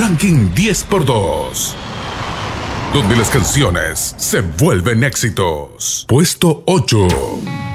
Ranking 10x2, donde las canciones se vuelven éxitos. Puesto 8.